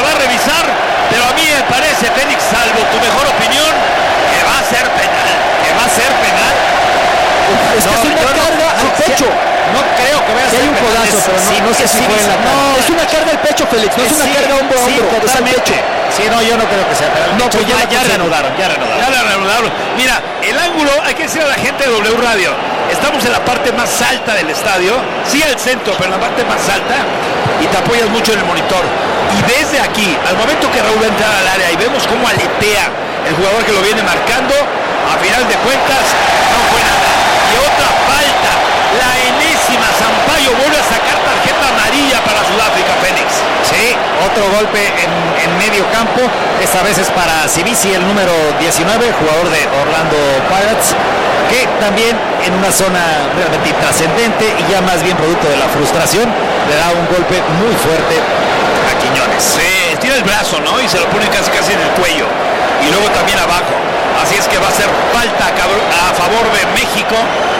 va a revisar, pero a mí me parece, Félix, salvo tu mejor opinión, que va a ser penal. ¿Que va a ser penal? Es que es una carga al pecho. No creo que vaya a ser hay un codazo, pero no sé si fue en la cara. Es una carga al pecho, Félix, no es una carga hombro a hombro, es al pecho. Sí, no, yo no creo que sea penal. No, pues ya reanudaron. Mira, el ángulo, hay que decir a la gente de W Radio, estamos en la parte más alta del estadio, sí al centro, pero en la parte más alta, y te apoyas mucho en el monitor. Y desde aquí, al momento que Raúl va a entrar al área y vemos cómo aletea el jugador que lo viene marcando, a final de cuentas, no fue nada. Y otra falta, la enésima, Sampaio vuelve a sacar tarjeta amarilla para Sudáfrica, Félix. Sí, otro golpe en medio campo, esta vez es para Sivisi, el número 19, jugador de Orlando Pirates, que también en una zona realmente intrascendente y ya más bien producto de la frustración, le da un golpe muy fuerte a Quiñones. Sí, tira el brazo, ¿no? Y se lo pone casi en el cuello. Y luego también abajo. Así es que va a ser falta a favor de México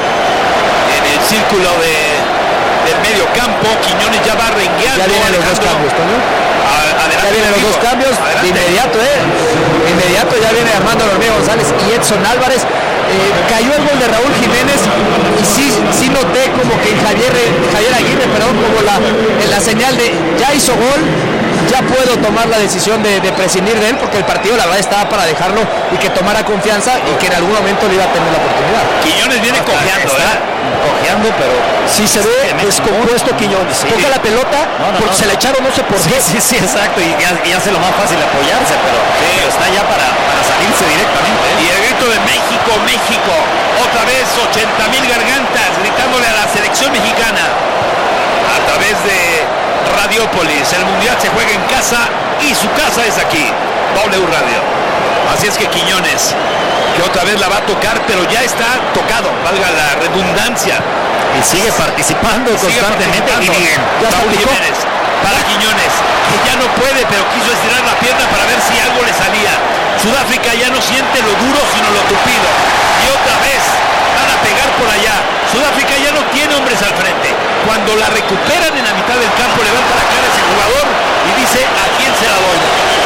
en el círculo del medio campo. Quiñones ya va rengueando. Ya vienen los dos cambios, ¿no? Ya vienen los dos cambios. De inmediato, De inmediato ya viene Armando Hormiga González y Edson Álvarez. Cayó el gol de Raúl Jiménez y sí noté como que Javier Aguirre, como la señal de ya hizo gol, ya puedo tomar la decisión de prescindir de él, porque el partido la verdad estaba para dejarlo y que tomara confianza y que en algún momento le iba a tener la oportunidad. Quiñones viene cojeando, cojeando, pero sí se ve descompuesto Quiñones. Sí. Toca la pelota porque se le echaron no sé por qué. Sí, exacto, y ya hace lo más fácil apoyarse, pero está ya para salirse directamente. Y el grito de México, otra vez 80,000 gargantas gritándole a la selección mexicana a través de Radiopolis. El mundial se juega en casa y su casa es aquí, W Radio. Así es que Quiñones, que otra vez la va a tocar, pero ya está tocado, valga la redundancia. Y sigue participando constantemente. Raúl Jiménez para Quiñones, que ya no puede, pero quiso estirar la pierna para ver si algo le salía. Sudáfrica ya no siente lo duro, sino lo tupido. Y otra vez van a pegar por allá. Sudáfrica ya no tiene hombres al frente. Cuando la recuperan en la mitad del campo, levanta la cara ese jugador y dice: ¿a quién se la doy?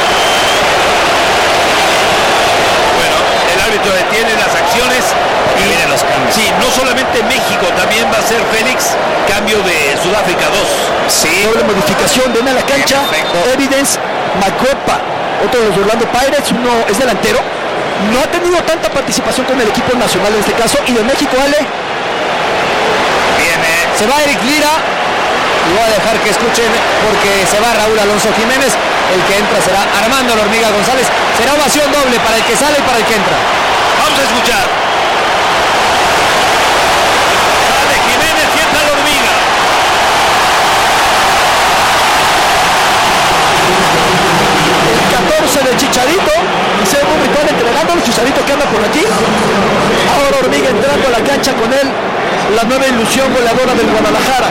Bueno, el árbitro detiene las acciones y vienen los cambios. Sí, no solamente México, también va a ser Félix, cambio de Sudáfrica 2. Sí. Doble modificación, ven a la cancha. Evidence Macopa, otro de los Orlando Pirates, uno es delantero. No ha tenido tanta participación con el equipo nacional en este caso. Y de México, Ale. Viene. Se va Eric Lira. Y voy a dejar que escuchen porque se va Raúl Alonso Jiménez. El que entra será Armando Hormiga González. Será ovación doble para el que sale y para el que entra. Vamos a escuchar. Sale Jiménez y entra la Hormiga. El 14 de Chicharito. Y se ve un ritual entrenando el Chicharito que anda por aquí. Ahora Hormiga entrando a la cancha con él. La nueva ilusión goleadora del Guadalajara.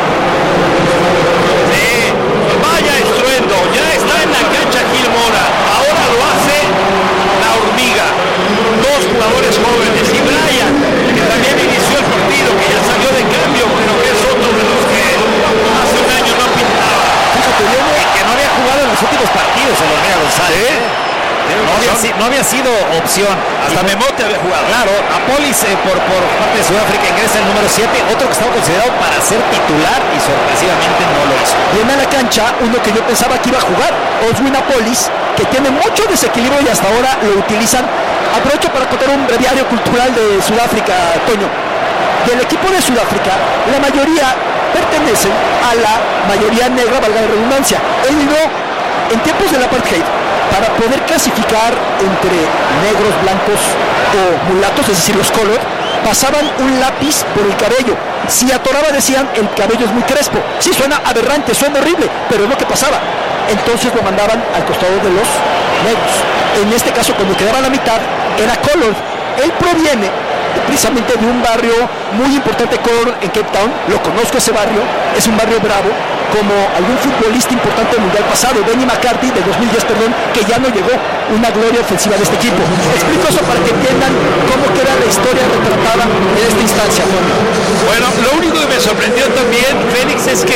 Sí, vaya estruendo. Ya está en la cancha Gil Mora. Ahora lo hace la Hormiga. Dos jugadores jóvenes. Y Brian, que también inició el partido, que ya salió de cambio, pero que es otro de los que hace un año no pintaba. Fíjate, que no había jugado en los últimos partidos el Hormiga González. No había sido opción. Hasta Memote había jugado. Claro, Apolis por parte de Sudáfrica ingresa el número 7, otro que estaba considerado para ser titular y sorpresivamente no lo hizo. Viene a la cancha uno que yo pensaba que iba a jugar, Oswin Apolis, que tiene mucho desequilibrio y hasta ahora lo utilizan. Aprovecho para contar un breviario cultural de Sudáfrica, Toño. Del equipo de Sudáfrica, la mayoría pertenecen a la mayoría negra, valga la redundancia. Él no, en tiempos del apartheid, para poder clasificar entre negros, blancos o mulatos, es decir, los color, pasaban un lápiz por el cabello. Si atoraba decían, el cabello es muy crespo. Sí, suena aberrante, suena horrible, pero es lo que pasaba. Entonces lo mandaban al costado de los negros. En este caso, cuando quedaba la mitad, era color. Él proviene precisamente de un barrio muy importante, color, en Cape Town. Lo conozco ese barrio, es un barrio bravo, como algún futbolista importante del mundial pasado, Benny McCarthy, del 2010, que ya no llegó una gloria ofensiva de este equipo. Explico eso para que entiendan cómo queda la historia retratada en esta instancia. Bueno, lo único que me sorprendió también, Félix, es que